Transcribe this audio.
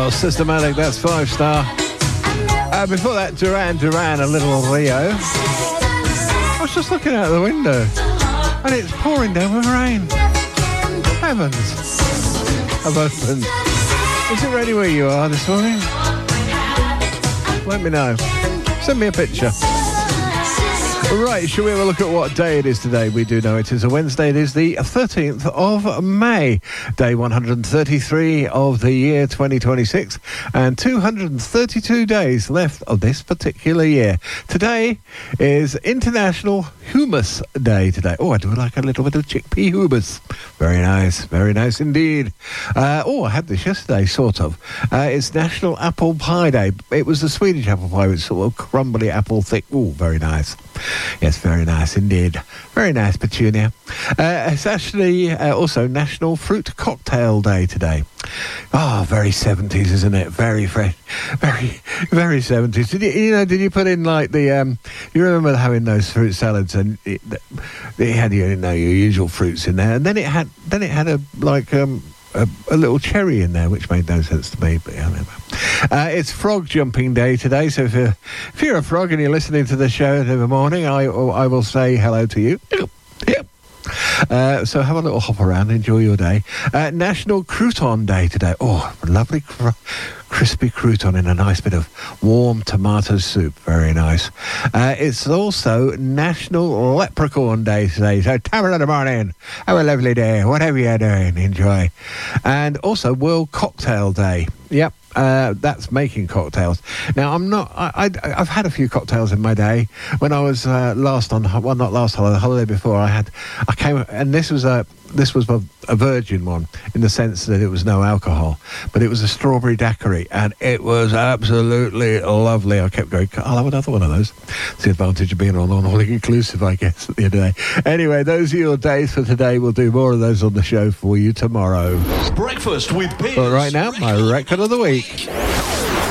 Oh, Systematic, that's 5-star. Before that, Duran Duran, A Little Rio. I was just looking out the window, and it's pouring down with rain. Heavens. I've opened. Is it ready where you are this morning? Let me know. Send me a picture. Right, shall we have a look at what day it is today? We do know it is a Wednesday. It is the 13th of May, day 133 of the year 2026, and 232 days left of this particular year. Today is International Hummus Day today. Oh, I do like a little bit of chickpea hummus. Very nice indeed. I had this yesterday, sort of. It's National Apple Pie Day. It was the Swedish apple pie with sort of crumbly apple thick. Oh, very nice. Yes, very nice indeed. Very nice, Petunia. It's actually also National Fruit Cocktail Day today. Oh, very 70s, isn't it? Very fresh. Very 70s. Did you put in like the... you remember having those fruit salads and it had your usual fruits in there, and then it had a little cherry in there, which made no sense to me, but I don't know. It's Frog Jumping Day today, so if you're a frog and you're listening to the show in the morning, I will say hello to you. Yep. So have a little hop around, enjoy your day. National Crouton Day today. Oh, lovely crispy crouton in a nice bit of warm tomato soup. Very nice. It's also National Leprechaun Day today. So top of the morning, have a lovely day. Whatever you're doing, enjoy. And also World Cocktail Day. Yep. That's making cocktails. Now, I've had a few cocktails in my day. When I was the holiday before, I came, and this was a virgin one in the sense that it was no alcohol, but it was a strawberry daiquiri, and it was absolutely lovely. I kept going, I'll have another one of those. It's the advantage of being on all-inclusive, I guess, at the end of the day. Anyway, those are your days for today. We'll do more of those on the show for you tomorrow. Breakfast with Piers. But right now, my record of the week.